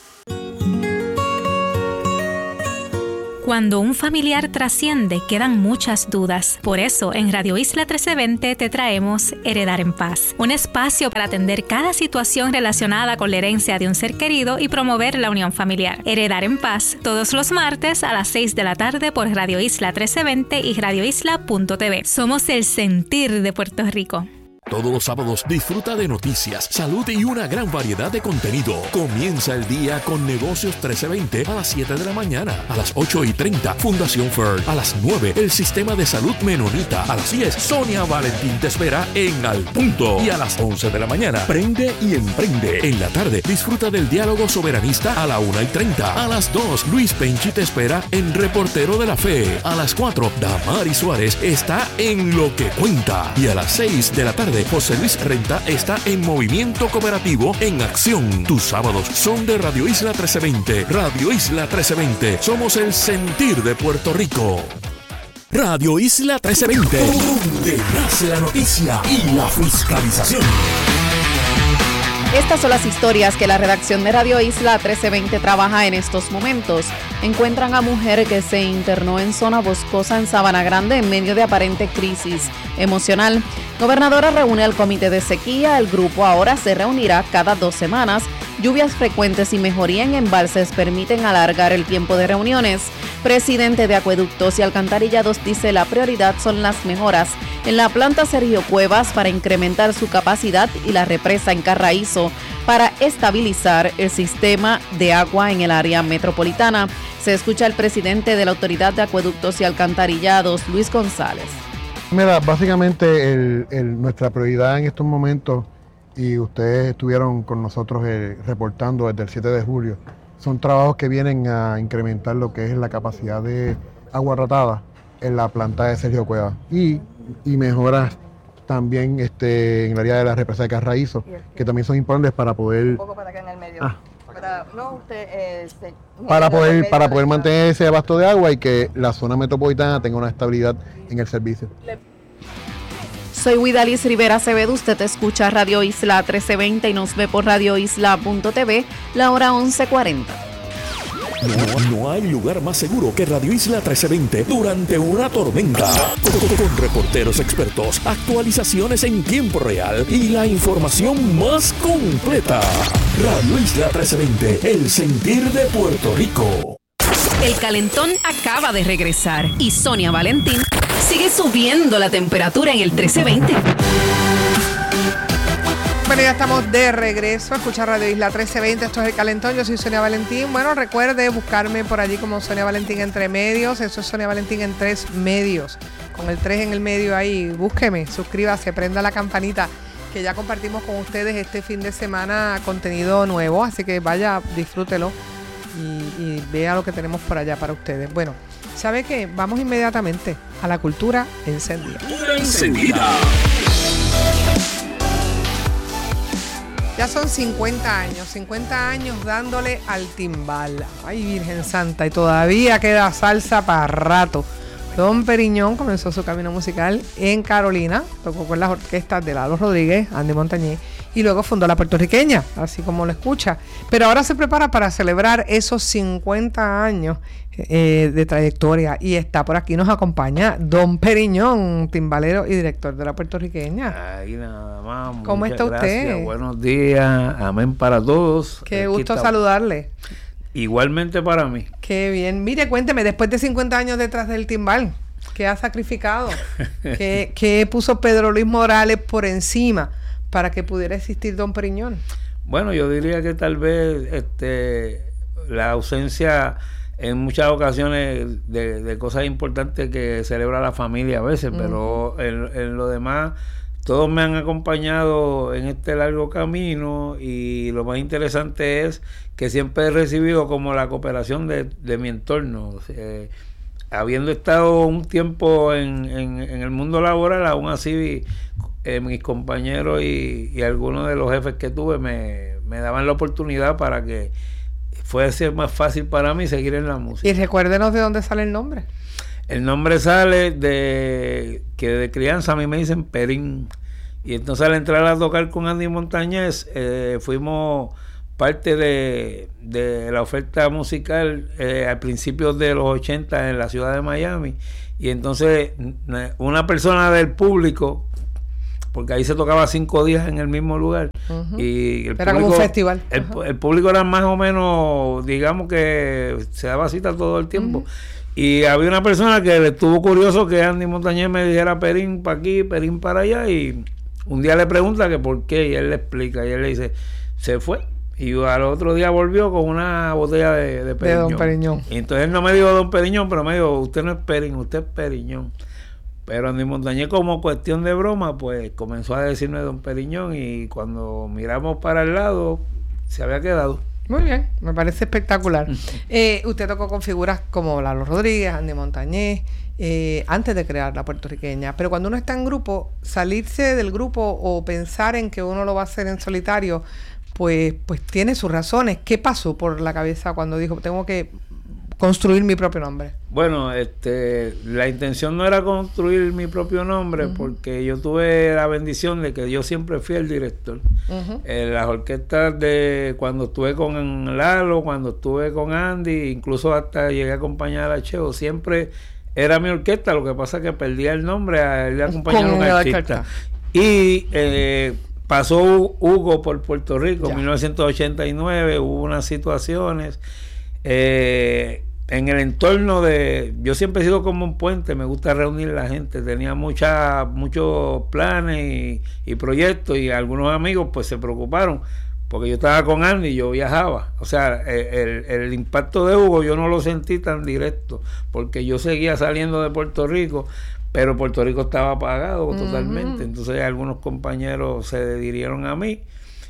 Cuando un familiar trasciende, quedan muchas dudas. Por eso, en Radio Isla trece veinte te traemos Heredar en Paz, un espacio para atender cada situación relacionada con la herencia de un ser querido y promover la unión familiar. Heredar en Paz, todos los martes a las seis de la tarde por Radio Isla trece veinte y radio isla punto t v. Somos el sentir de Puerto Rico.
Todos los sábados disfruta de noticias, salud y una gran variedad de contenido. Comienza el día con Negocios trece veinte a las siete de la mañana. A las ocho y treinta, Fundación Fern. A las nueve, el Sistema de Salud Menonita. A las diez, Sonia Valentín te espera en Al Punto. Y a las once de la mañana, Prende y Emprende. En la tarde, disfruta del diálogo soberanista a la una y treinta. A las dos, Luis Penchi te espera en Reportero de la Fe. A las cuatro, Damari Suárez está en Lo que Cuenta. Y a las seis de la tarde, José Luis Renta está en Movimiento Cooperativo en Acción. Tus sábados son de Radio Isla trece veinte. Radio Isla trece veinte. Somos el sentir de Puerto Rico. Radio Isla trece veinte. Donde nace la noticia y la fiscalización.
Estas son las historias que la redacción de Radio Isla trece veinte trabaja en estos momentos. Encuentran a mujer que se internó en zona boscosa en Sabana Grande en medio de aparente crisis emocional. Gobernadora reúne al comité de sequía. El grupo ahora se reunirá cada dos semanas. Lluvias frecuentes y mejoría en embalses permiten alargar el tiempo de reuniones. Presidente de Acueductos y Alcantarillados dice la prioridad son las mejoras en la planta Sergio Cuevas para incrementar su capacidad y la represa en Carraízo para estabilizar el sistema de agua en el área metropolitana. Se escucha al presidente de la Autoridad de Acueductos y Alcantarillados, Luis González.
Mira, básicamente el, el, nuestra prioridad en estos momentos, y ustedes estuvieron con nosotros eh, reportando desde el siete de julio, son trabajos que vienen a incrementar lo que es la capacidad de agua tratada en la planta de Sergio Cuevas y, y mejoras también este, en el área de la represa de Carraízo, que también son importantes para poder...
Un poco para acá en el medio. Ah. Para, no, usted, eh, se,
para poder, para poder mantener ese abasto de agua y que la zona metropolitana tenga una estabilidad en el servicio.
Soy Widalis Rivera Acevedo, usted escucha Radio Isla trece veinte y nos ve por radio isla punto t v, la hora once cuarenta.
No, no hay lugar más seguro que Radio Isla trece veinte durante una tormenta. Con, con reporteros expertos, actualizaciones en tiempo real y la información más completa. Radio Isla trece veinte, el sentir de Puerto Rico.
El calentón acaba de regresar y Sonia Valentín sigue subiendo la temperatura en el trece veinte.
Bueno, ya estamos de regreso a escuchar Radio Isla trece veinte. Esto es El Calentón. Yo soy Sonia Valentín. Bueno, recuerde buscarme por allí como Sonia Valentín entre medios. Eso es Sonia Valentín en tres medios. Con el tres en el medio ahí. Búsqueme, suscríbase, prenda la campanita, que ya compartimos con ustedes este fin de semana contenido nuevo. Así que vaya, disfrútelo y, y vea lo que tenemos por allá para ustedes. Bueno, ¿sabe qué? Vamos inmediatamente a la cultura encendida.
Cultura encendida.
Ya son cincuenta años, cincuenta años dándole al timbal. Ay, Virgen Santa, y todavía queda salsa para rato. Don Periñón comenzó su camino musical en Carolina, tocó con las orquestas de Lalo Rodríguez, Andy Montañez, y luego fundó La Puertorriqueña, así como lo escucha. Pero ahora se prepara para celebrar esos cincuenta años eh, de trayectoria, y está por aquí, nos acompaña Don Periñón, timbalero y director de La Puertorriqueña.
Ahí nada más.
¿Cómo está usted?
Gracias, buenos días, amén para todos.
Qué gusto saludarle.
Igualmente para mí.
Qué bien. Mire, cuénteme, después de cincuenta años detrás del timbal, ¿qué ha sacrificado? ¿Qué, qué puso Pedro Luis Morales por encima para que pudiera existir Don Periñón?
Bueno, yo diría que tal vez este la ausencia en muchas ocasiones de, de cosas importantes que celebra la familia a veces, uh-huh. pero en, en lo demás todos me han acompañado en este largo camino y lo más interesante es que siempre he recibido como la cooperación de, de mi entorno. O sea, habiendo estado un tiempo en, en, en el mundo laboral, aún así eh, mis compañeros y, y algunos de los jefes que tuve me, me daban la oportunidad para que fuese más fácil para mí seguir en la música.
Y recuérdenos de dónde sale el nombre.
El nombre sale de que de crianza a mí me dicen Perín. Y entonces al entrar a tocar con Andy Montañez, eh, fuimos parte de, de la oferta musical eh, al principio de los ochenta en la ciudad de Miami. Y entonces una persona del público, porque ahí se tocaba cinco días en el mismo lugar. Uh-huh. Y el
era
público,
como un festival.
El,
uh-huh.
el público era más o menos, digamos que se daba cita todo el tiempo. Uh-huh. Y había una persona que le estuvo curioso que Andy Montañez me dijera Perín para aquí, Perín para allá. Y un día le pregunta que por qué. Y él le explica. Y él le dice, se fue. Y al otro día volvió con una botella de, de Periñón.
De Don Periñón.
Y entonces él no me dijo Don Periñón, pero me dijo, usted no es Perín, usted es Periñón. Pero Andy Montañez, como cuestión de broma, pues comenzó a decirme Don Periñón. Y cuando miramos para el lado, se había quedado.
Muy bien, me parece espectacular. eh, usted tocó con figuras como Lalo Rodríguez, Andy Montañez, eh, antes de crear la puertorriqueña. Pero cuando uno está en grupo, salirse del grupo o pensar en que uno lo va a hacer en solitario, pues, pues tiene sus razones. ¿Qué pasó por la cabeza cuando dijo, tengo que construir mi propio nombre?
Bueno, este, la intención no era construir mi propio nombre, uh-huh. porque yo tuve la bendición de que yo siempre fui el director. Uh-huh. En las orquestas de cuando estuve con Lalo, cuando estuve con Andy, incluso hasta llegué a acompañar a Cheo, siempre era mi orquesta. Lo que pasa es que perdía el nombre a él de acompañar a un artista. Y eh, pasó Hugo por Puerto Rico en mil novecientos ochenta y nueve, hubo unas situaciones. Eh, en el entorno de, yo siempre he sido como un puente, me gusta reunir a la gente, tenía mucha, muchos planes y, y proyectos, y algunos amigos pues se preocuparon porque yo estaba con Andy y yo viajaba. O sea, el, el impacto de Hugo yo no lo sentí tan directo porque yo seguía saliendo de Puerto Rico, pero Puerto Rico estaba apagado uh-huh. totalmente. Entonces algunos compañeros se dirigieron a mí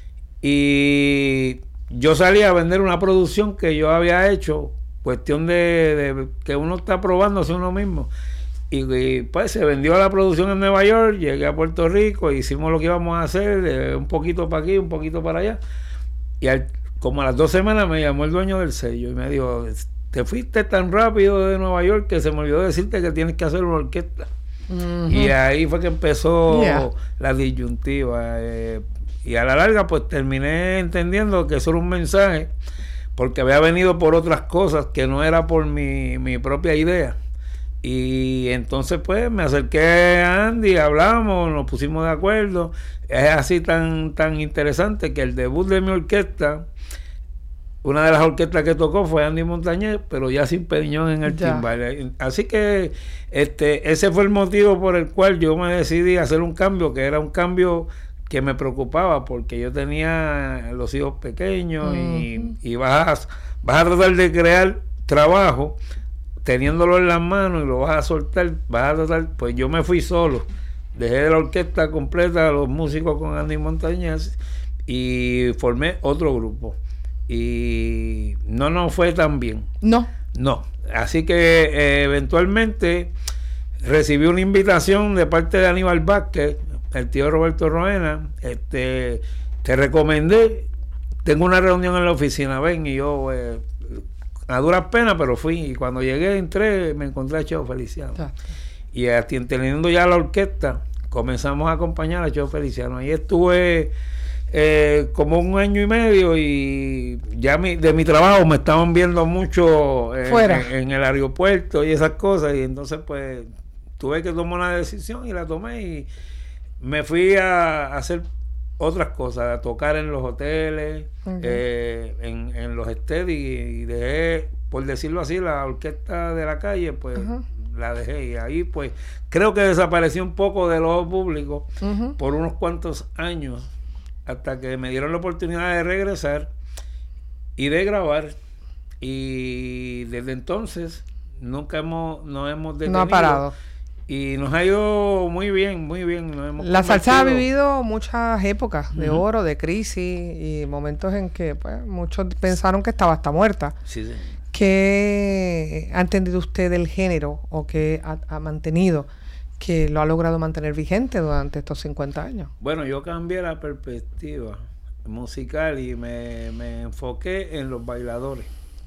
y yo salí a vender una producción que yo había hecho, cuestión de, de que uno está probándose uno mismo. Y, y pues se vendió la producción en Nueva York, llegué a Puerto Rico, hicimos lo que íbamos a hacer, eh, un poquito para aquí, un poquito para allá. Y al, como a las dos semanas me llamó el dueño del sello y me dijo, te fuiste tan rápido de Nueva York que se me olvidó decirte que tienes que hacer una orquesta. Uh-huh. Y ahí fue que empezó yeah. la disyuntiva. Eh, y a la larga pues terminé entendiendo que eso era un mensaje, porque había venido por otras cosas que no era por mi, mi propia idea. Y entonces pues me acerqué a Andy, hablamos, nos pusimos de acuerdo. Es así tan, tan interesante que el debut de mi orquesta, una de las orquestas que tocó fue Andy Montañez, pero ya sin Periñón en el ya. timbal. Así que este ese fue el motivo por el cual yo me decidí a hacer un cambio, que era un cambio que me preocupaba, porque yo tenía los hijos pequeños. Uh-huh. y, y vas, a, vas a tratar de crear trabajo teniéndolo en las manos y lo vas a soltar, vas a tratar, pues yo me fui solo, dejé de la orquesta completa, los músicos con Andy Montañez, y formé otro grupo y no nos fue tan bien.
No.
No, así que eh, eventualmente recibí una invitación de parte de Aníbal Vázquez, el tío Roberto Roena, este, te recomendé, tengo una reunión en la oficina, ven. Y yo eh, a duras penas, pero fui, y cuando llegué, entré, me encontré a Cheo Feliciano. Ah. Y teniendo ya la orquesta, comenzamos a acompañar a Cheo Feliciano. Ahí estuve eh, como un año y medio, y ya mi, de mi trabajo me estaban viendo mucho eh, en, en el aeropuerto y esas cosas, y entonces pues tuve que tomar una decisión y la tomé, y me fui a, a hacer otras cosas, a tocar en los hoteles, uh-huh. eh, en, en los steady, y dejé, por decirlo así, la orquesta de la calle, pues uh-huh. la dejé, y ahí pues creo que desapareció un poco del ojo público uh-huh. por unos cuantos años, hasta que me dieron la oportunidad de regresar y de grabar, y desde entonces nunca hemos, nos hemos detenido.
No ha parado.
Y nos ha ido muy bien, muy bien. Nos hemos
la salsa ha
convertido.
vivido muchas épocas de
Ujú.
oro, de crisis y momentos en que pues, muchos pensaron que estaba hasta muerta.
Sí, sí.
¿Qué ha entendido usted del género o qué ha, ha mantenido, que lo ha logrado mantener vigente durante estos cincuenta años?
Bueno, yo cambié la perspectiva musical y me, me enfoqué en los bailadores.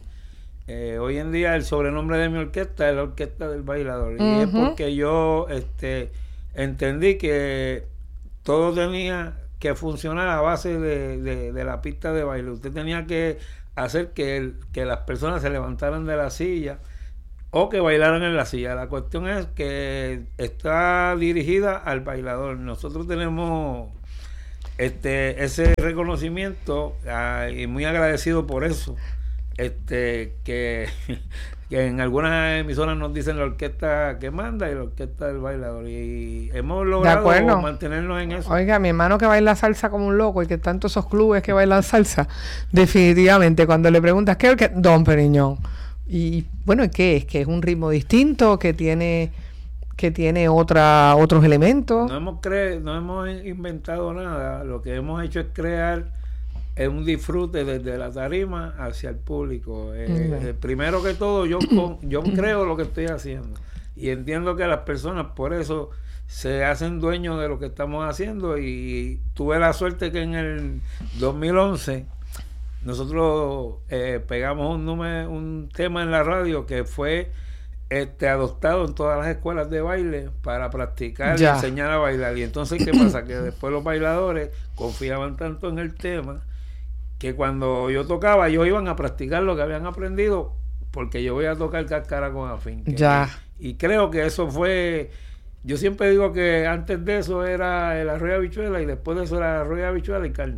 Eh, hoy en día el sobrenombre de mi orquesta es la Orquesta del Bailador.
Uh-huh.
Y es porque yo este, entendí que todo tenía que funcionar a base de, de, de la pista de baile. Usted tenía que hacer que, el, que las personas se levantaran de la silla o que bailaran en la silla. La cuestión es que está dirigida al bailador. Nosotros tenemos este ese reconocimiento ah, y muy agradecido por eso. Este que, que en algunas emisoras nos dicen la orquesta que manda y la orquesta del bailador, y hemos logrado mantenernos en eso.
Oiga, mi hermano que baila salsa como un loco y que tanto esos clubes que bailan salsa, definitivamente cuando le preguntas ¿qué orquesta? Don Periñón. Y bueno, ¿qué es? ¿Que es un ritmo distinto? ¿Que tiene que tiene otra otros elementos?
No hemos cre no hemos inventado nada. Lo que hemos hecho es crear es un disfrute desde la tarima hacia el público. Eh,
Mm.
eh, primero que todo, yo, con, yo creo lo que estoy haciendo y entiendo que las personas por eso se hacen dueños de lo que estamos haciendo, y tuve la suerte que en el dos mil once nosotros eh, pegamos un, número, un tema en la radio que fue este adoptado en todas las escuelas de baile para practicar
Ya.
y enseñar a bailar. Y entonces, ¿qué pasa? Que después los bailadores confiaban tanto en el tema que cuando yo tocaba, ellos iban a practicar lo que habían aprendido, porque yo voy a tocar cáscara con afinque.
Ya.
Y, y creo que eso fue... Yo siempre digo que antes de eso era el arroz y habichuela, y después de eso era arroz y habichuela y carne.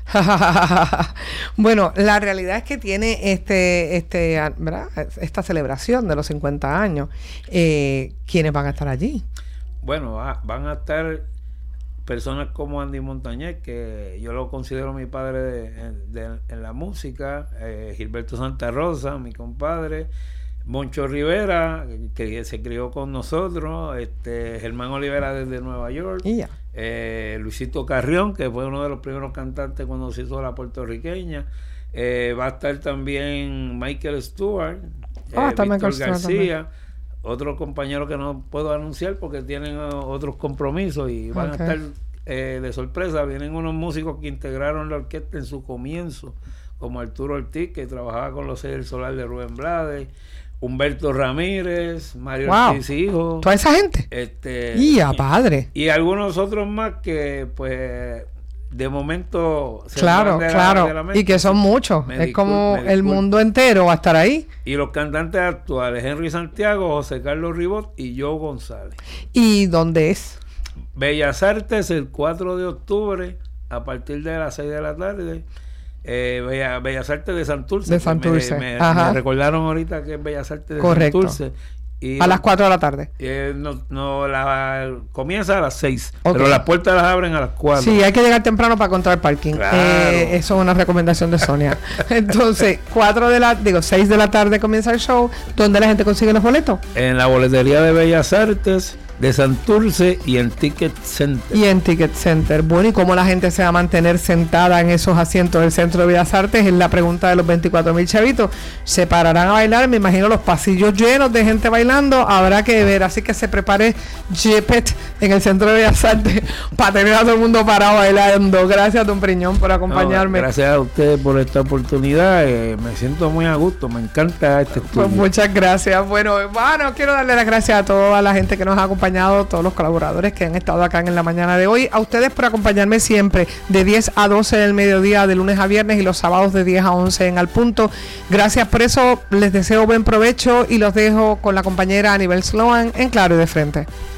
Bueno, la realidad es que tiene este, este, ¿verdad? esta celebración de los cincuenta años. Eh, ¿Quiénes van a estar allí?
Bueno, va- van a estar personas como Andy Montañez, que yo lo considero mi padre de, de- en la música, eh, Gilberto Santa Rosa, mi compadre, Moncho Rivera, que se crió con nosotros, este Germán Olivera desde Nueva York,
Ya.
eh, Luisito Carrión, que fue uno de los primeros cantantes cuando se hizo la puertorriqueña, eh, va a estar también Michael Stewart,
Ah,
eh,
está Michael
Víctor
Stewart
García, otros compañeros que no puedo anunciar porque tienen uh, otros compromisos, y van
Ok.
a estar eh, de sorpresa. Vienen unos músicos que integraron la orquesta en su comienzo, como Arturo Ortiz, que trabajaba con los Seis del Solar de Rubén Blades, Humberto Ramírez, Mario
Wow.
Ortiz hijo,
¿Toda esa gente?
este
¡Ya, padre!
y algunos otros más que pues de momento se
Claro,
van de la-
claro.
de la mente.
Y que son muchos.
Me
Es como
discul- me
el
disculpo.
mundo entero va a estar ahí.
Y los cantantes actuales, Henry Santiago, José Carlos Ribot y Joe González.
¿Y dónde es?
Bellas Artes el cuatro de octubre a partir de las seis de la tarde. Eh, Bella- Bellas Artes de Santurce.
De
que
Santurce,
Me, me-
ajá.
me recordaron ahorita que es Bellas Artes de
Correcto.
Santurce. Y
A las cuatro de la tarde.
eh, no, no, la, comienza a las seis,
Ok.
pero las puertas las abren a las cuatro.
Sí, hay que llegar temprano para encontrar parking.
Claro.
Eh, eso es una recomendación de Sonia. Entonces, cuatro de la, digo, seis de la tarde comienza el show. ¿Dónde la gente consigue los boletos?
En la boletería de Bellas Artes de Santurce y en Ticket Center.
Y en Ticket Center. Bueno, ¿y cómo la gente se va a mantener sentada en esos asientos del Centro de Bellas Artes? Es la pregunta de los veinticuatro mil chavitos. ¿Se pararán a bailar? Me imagino los pasillos llenos de gente bailando. Habrá que ver. Así que se prepare Jepet en el Centro de Bellas Artes para tener a todo el mundo parado bailando. Gracias, don Priñón, por acompañarme.
No, gracias a ustedes por esta oportunidad. Eh, me siento muy a gusto. Me encanta este estudio.
Pues muchas gracias. Bueno, bueno, quiero darle las gracias a toda la gente que nos ha acompañado, todos los colaboradores que han estado acá en la mañana de hoy. A ustedes por acompañarme siempre de diez a doce del mediodía, de lunes a viernes, y los sábados de diez a once en Al Punto. Gracias por eso. Les deseo buen provecho y los dejo con la compañera Anibel Sloan en Claro y de Frente.